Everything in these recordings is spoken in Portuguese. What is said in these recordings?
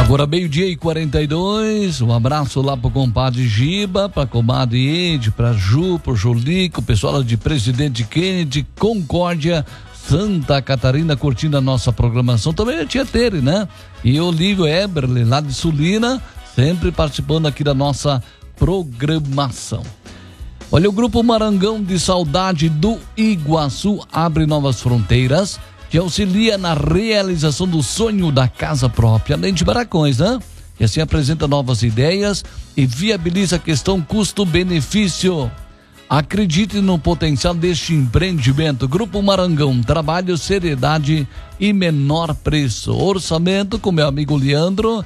Agora 12:42, um abraço lá pro compadre Giba, pra comadre Ede, pra Ju, pro Julico, o pessoal de Presidente Kennedy, Concórdia, Santa Catarina, curtindo a nossa programação. Também a tia Tere, né? E Olívio Eberle, lá de Sulina, sempre participando aqui da nossa programação. Olha, o Grupo Marangão de Saudade do Iguaçu abre novas fronteiras, que auxilia na realização do sonho da casa própria, além de barracões, né? E assim apresenta novas ideias e viabiliza a questão custo-benefício. Acredite no potencial deste empreendimento. Grupo Marangão, trabalho, seriedade e menor preço. Orçamento com meu amigo Leandro,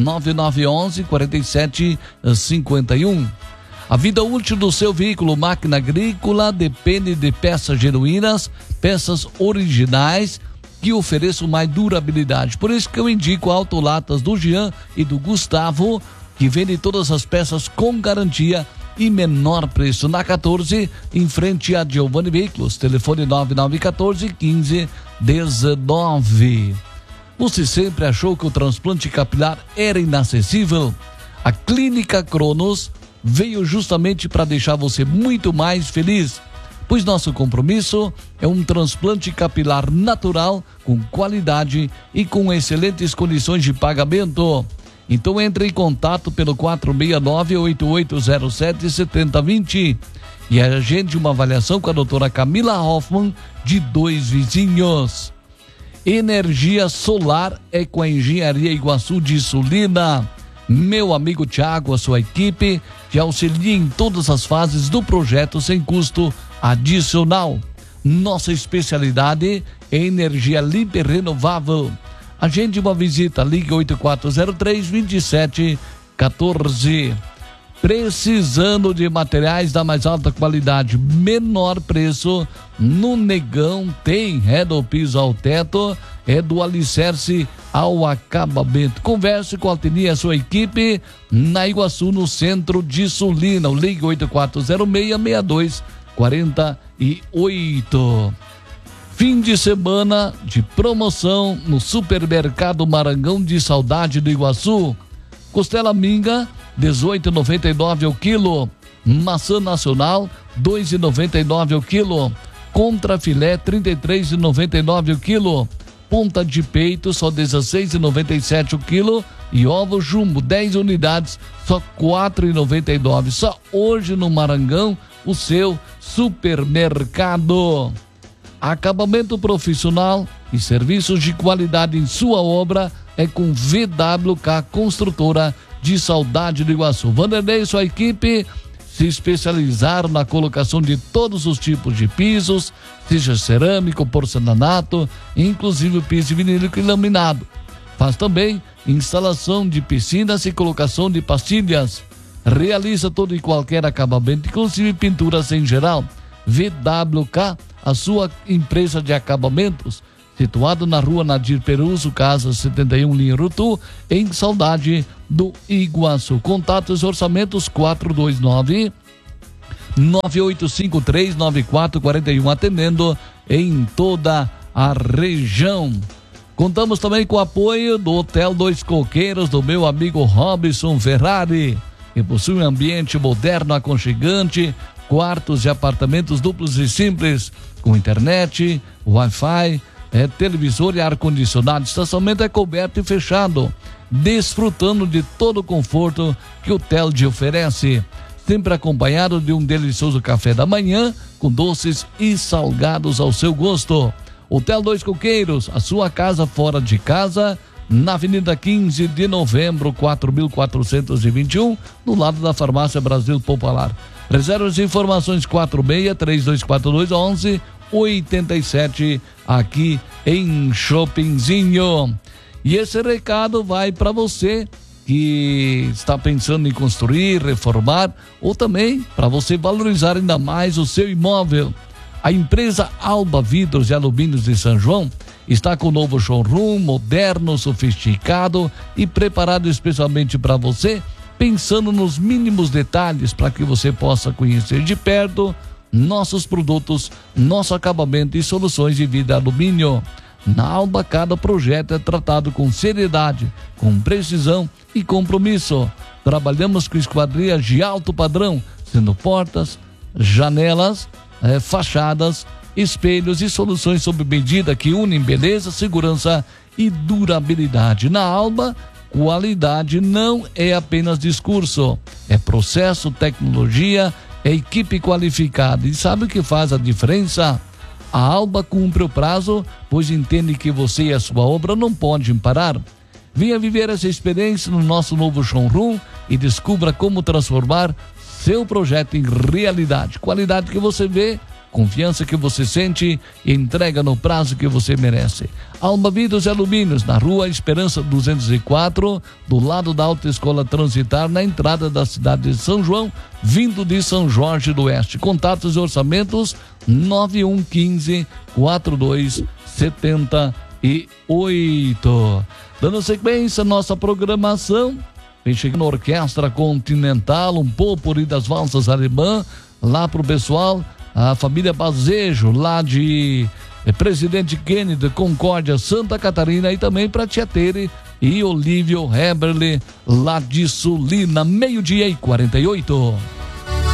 9911-4751. A vida útil do seu veículo, máquina agrícola, depende de peças genuínas, peças originais que ofereçam mais durabilidade. Por isso que eu indico Autolatas do Jean e do Gustavo, que vende todas as peças com garantia e menor preço. Na 14, em frente a Giovanni Veículos, telefone 9914-1519. Você sempre achou que o transplante capilar era inacessível? A Clínica Cronos veio justamente para deixar você muito mais feliz, pois nosso compromisso é um transplante capilar natural, com qualidade e com excelentes condições de pagamento. Então entre em contato pelo 469-8807-7020 e agende uma avaliação com a doutora Camila Hoffman, de Dois Vizinhos. Energia solar é com a Engenharia Iguaçu de Sulina. Meu amigo Tiago, a sua equipe, te auxilia em todas as fases do projeto sem custo adicional. Nossa especialidade é energia limpa e renovável. Agende uma visita, ligue 8403-2714. Precisando de materiais da mais alta qualidade, menor preço, no Negão tem. É do piso ao teto, é do alicerce ao acabamento. Converse com a Altini e a sua equipe na Iguaçu, no centro de Sulina. Ligue 8406-6248. Fim de semana de promoção no Supermercado Marangão de Saudade do Iguaçu. Costela minga, R$18,99 ao quilo. Maçã nacional, R$2,99 ao quilo. Contrafilé, R$33,99 ao quilo. Ponta de peito, só R$16,97 o quilo. E ovo jumbo, 10 unidades, só R$4,99. Só hoje no Marangão, o seu supermercado. Acabamento profissional e serviços de qualidade em sua obra é com VWK Construtora de Saudade do Iguaçu. Vanderlei e sua equipe se especializaram na colocação de todos os tipos de pisos, seja cerâmico, porcelanato, inclusive piso vinílico e laminado. Faz também instalação de piscinas e colocação de pastilhas. Realiza todo e qualquer acabamento, inclusive pinturas em geral. VWK, a sua empresa de acabamentos, situado na rua Nadir Peruso, casa 71, linha Rutu, em Saudade do Iguaçu. Contatos e orçamentos 429-9853-9441, atendendo em toda a região. Contamos também com o apoio do Hotel Dois Coqueiros, do meu amigo Robson Ferrari, que possui um ambiente moderno, aconchegante, quartos e apartamentos duplos e simples, com internet, Wi-Fi, televisor e ar-condicionado. Estacionamento é coberto e fechado, desfrutando de todo o conforto que o hotel te oferece. Sempre acompanhado de um delicioso café da manhã, com doces e salgados ao seu gosto. Hotel Dois Coqueiros, a sua casa fora de casa, na Avenida 15 de Novembro, 4.421, no lado da Farmácia Brasil Popular. Reservas e informações 46-3242-1187, aqui em Shoppingzinho. E esse recado vai para você que está pensando em construir, reformar, ou também para você valorizar ainda mais o seu imóvel. A empresa Alba Vidros e Alumínios de São João está com o novo showroom moderno, sofisticado e preparado especialmente para você, pensando nos mínimos detalhes para que você possa conhecer de perto nossos produtos, nosso acabamento e soluções de vidro alumínio. Na Alba, cada projeto é tratado com seriedade, com precisão e compromisso. Trabalhamos com esquadrias de alto padrão, sendo portas, janelas, fachadas, espelhos e soluções sob medida que unem beleza, segurança e durabilidade. Na Alba, qualidade não é apenas discurso, é processo, tecnologia, é equipe qualificada. E sabe o que faz a diferença? A Alba cumpre o prazo, pois entende que você e a sua obra não podem parar. Venha viver essa experiência no nosso novo showroom e descubra como transformar seu projeto em realidade. Qualidade que você vê, confiança que você sente e entrega no prazo que você merece. Alba Vidros e Alumínios, na Rua Esperança 204, do lado da Autoescola Transitar, na entrada da cidade de São João, vindo de São Jorge do Oeste. Contatos e orçamentos 9115-4278. Dando sequência à nossa programação, vem chegando a Orquestra Continental, um potpourri das valsas alemã, lá pro pessoal, a família Bazejo, lá de Presidente Kennedy, Concórdia, Santa Catarina, e também para Tia Tere e Olívio Heberle, lá de Sulina, 12:48.